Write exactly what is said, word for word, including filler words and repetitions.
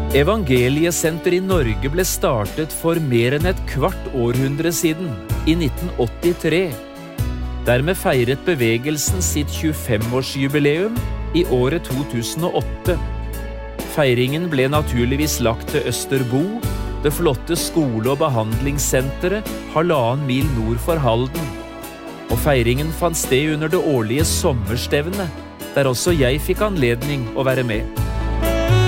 Evangeliesenter i Norge ble startet for mer enn et kvart århundre siden, i nitten åttitre. Dermed feiret bevegelsen sitt tjuefem-årsjubileum i året to tusen og åtte. Feiringen ble naturligvis lagt til Østerbo, det flotte skole- og behandlingssenteret halvannen mil nord for Halden. Og feiringen fant sted under det årlige sommerstevnet, der også jeg fikk anledning å være med.